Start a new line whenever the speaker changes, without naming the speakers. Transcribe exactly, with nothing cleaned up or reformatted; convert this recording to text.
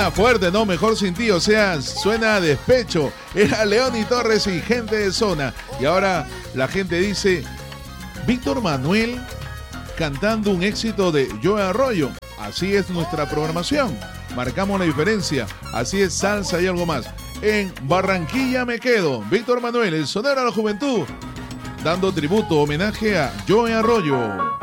Suena fuerte, ¿no? Mejor sin ti, o sea, suena a despecho. Era León y Torres y Gente de Zona. Y ahora la gente dice, Víctor Manuel cantando un éxito de Joe Arroyo. Así es nuestra programación. Marcamos la diferencia. Así es salsa y algo más. En Barranquilla me quedo. Víctor Manuel, el sonero a la juventud, dando tributo, homenaje a Joe Arroyo.